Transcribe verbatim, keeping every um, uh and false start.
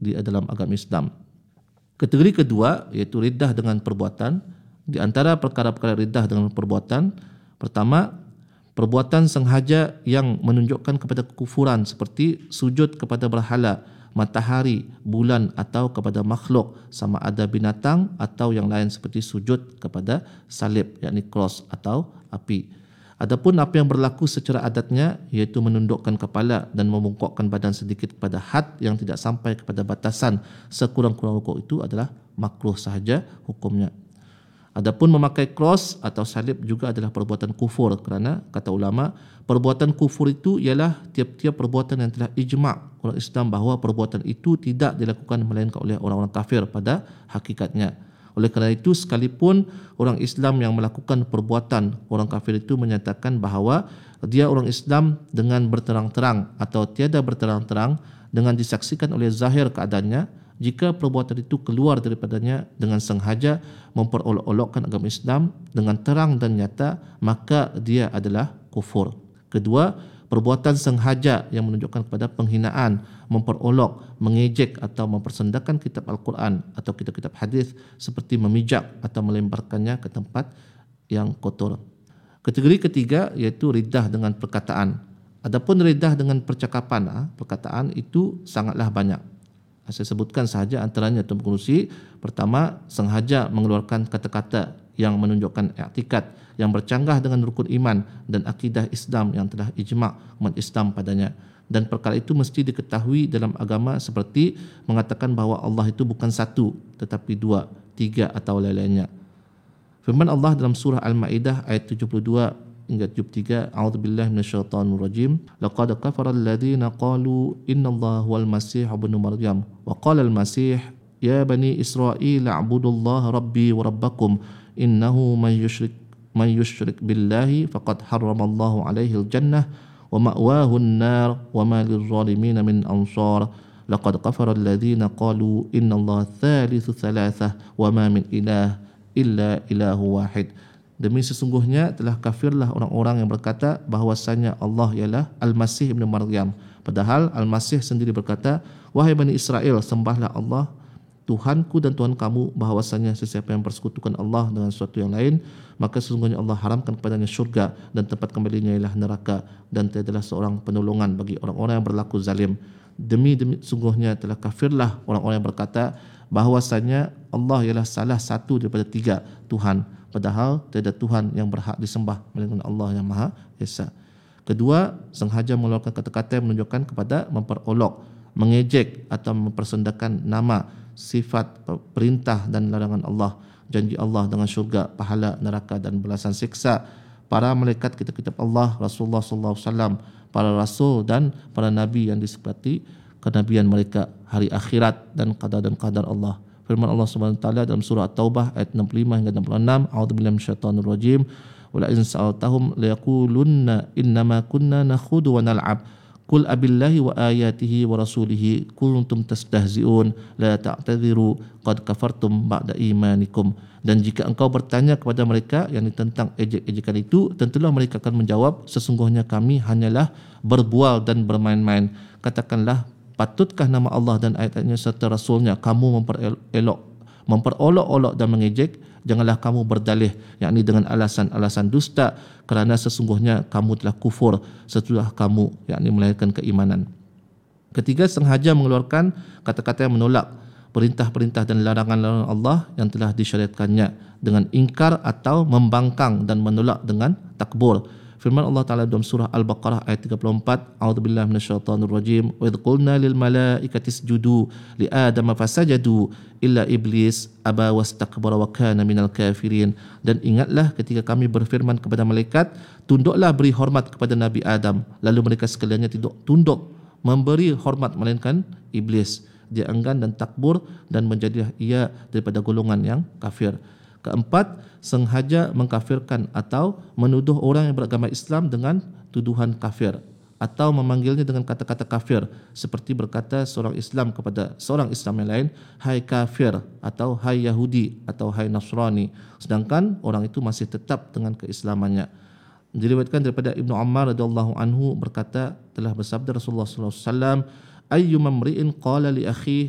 di dalam agama Islam. Kategori kedua iaitu riddah dengan perbuatan. Di antara perkara-perkara riddah dengan perbuatan, pertama, perbuatan sengaja yang menunjukkan kepada kekufuran seperti sujud kepada berhala, matahari, bulan atau kepada makhluk sama ada binatang atau yang lain seperti sujud kepada salib yakni cross atau api. Adapun apa yang berlaku secara adatnya iaitu menundukkan kepala dan membungkukkan badan sedikit kepada had yang tidak sampai kepada batasan sekurang-kurang rukuk itu adalah makruh sahaja hukumnya. Adapun memakai cross atau salib juga adalah perbuatan kufur kerana kata ulama perbuatan kufur itu ialah tiap-tiap perbuatan yang telah ijma' orang Islam bahawa perbuatan itu tidak dilakukan melainkan oleh orang-orang kafir pada hakikatnya. Oleh kerana itu sekalipun orang Islam yang melakukan perbuatan orang kafir itu menyatakan bahawa dia orang Islam dengan berterang-terang atau tiada berterang-terang dengan disaksikan oleh zahir keadaannya, jika perbuatan itu keluar daripadanya dengan sengaja memperolok-olokkan agama Islam dengan terang dan nyata, maka dia adalah kufur. Kedua, perbuatan sengaja yang menunjukkan kepada penghinaan, memperolok, mengejek atau mempersendakan kitab Al-Quran atau kitab-kitab hadis seperti memijak atau melemparkannya ke tempat yang kotor. Kategori ketiga iaitu riddah dengan perkataan. Adapun riddah dengan percakapan, perkataan itu sangatlah banyak. Saya sebutkan sahaja antaranya Tuan Pengerusi. Pertama, sengaja mengeluarkan kata-kata yang menunjukkan i'tikad yang bercanggah dengan rukun iman dan akidah Islam yang telah ijma' umat Islam padanya. Dan perkara itu mesti diketahui dalam agama seperti mengatakan bahawa Allah itu bukan satu tetapi dua, tiga atau lain-lainnya. Firman Allah dalam surah Al-Maidah ayat tujuh puluh dua hingga tujuh puluh tiga, a'udzubillahi minasyaitonir rajim, laqad kafara alladhina qalu innallaha huwal masih ibnu maryam wa qala al-masih ya bani israil a'budullaha rabbi wa rabbakum innahu man yusyrik man yusyrik billahi faqad harramallahu alaihi al-jannah wa ma'wahu an-nar wa ma lil-zalimin min ansar laqad kafara alladhina qalu innallaha thalithu thalathah wa ma min ilah illa ilahu wahid. Demi sesungguhnya telah kafirlah orang-orang yang berkata bahawasanya Allah ialah Al-Masih ibn Maryam. Padahal Al-Masih sendiri berkata, wahai Bani Israel, sembahlah Allah, Tuhanku dan Tuhan kamu, bahawasanya sesiapa yang persekutukan Allah dengan sesuatu yang lain, maka sesungguhnya Allah haramkan kepadanya syurga dan tempat kembalinya ialah neraka, dan tiadalah seorang penolongan bagi orang-orang yang berlaku zalim. Demi demi sungguhnya telah kafirlah orang-orang yang berkata bahawasanya Allah ialah salah satu daripada tiga Tuhan. Padahal tiada Tuhan yang berhak disembah melainkan Allah yang Maha Esa. Kedua, sengaja mengeluarkan kata-kata yang menunjukkan kepada memperolok, mengejek atau mempersendakan nama, sifat, perintah dan larangan Allah, janji Allah dengan syurga, pahala, neraka dan balasan siksa, para malaikat, kitab-kitab Allah, Rasulullah sallallahu alaihi wasallam, para rasul dan para nabi yang disepakati kenabian mereka, hari akhirat dan qada dan qadar Allah. Firman Allah Subhanahu wa taala dalam surah At-Taubah ayat enam puluh lima hingga enam puluh enam, a'udzubillahi minasyaitonir rajim, wa la in sa'altahum liyaqulunna innama kunna nakhudu wa nal'ab qul abillahi wa ayatihi wa rasulihi kuntum tastahzi'un la ta'tadhiru qad kafartum ba'da imanikum. Dan jika engkau bertanya kepada mereka yang tentang ejek-ejekan itu, tentulah mereka akan menjawab, sesungguhnya kami hanyalah berbual dan bermain-main. Katakanlah, patutkah nama Allah dan ayat-ayatnya serta Rasulnya kamu memperolok, memperolok-olok dan mengejek? Janganlah kamu berdalih, yakni dengan alasan-alasan dusta, kerana sesungguhnya kamu telah kufur setelah kamu, yakni melahirkan keimanan. Ketiga, sengaja mengeluarkan kata-kata yang menolak perintah-perintah dan larangan-larangan Allah yang telah disyariatkannya dengan ingkar atau membangkang dan menolak dengan takbur. Firman Allah Ta'ala dalam surah Al-Baqarah ayat tiga puluh empat, a'udzubillahi minasyaitonir rajim, wa idh qulna lil malaikati isjudu li adama fasajadu illa iblis aba wastakbara wa kana minal kafirin. Dan ingatlah ketika kami berfirman kepada malaikat, tunduklah beri hormat kepada Nabi Adam, lalu mereka sekaliannya tidak tunduk memberi hormat melainkan iblis. Dia enggan dan takbur dan menjadilah ia daripada golongan yang kafir. Keempat, sengaja mengkafirkan atau menuduh orang yang beragama Islam dengan tuduhan kafir atau memanggilnya dengan kata-kata kafir, seperti berkata seorang Islam kepada seorang Islam yang lain, hai kafir, atau hai Yahudi, atau hai Nasrani, sedangkan orang itu masih tetap dengan keislamannya. Diriwayatkan daripada Ibnu Ammar radhiyallahu anhu berkata, telah bersabda Rasulullah sallallahu alaihi wasallam, ayyuma mri'in qala li akhihi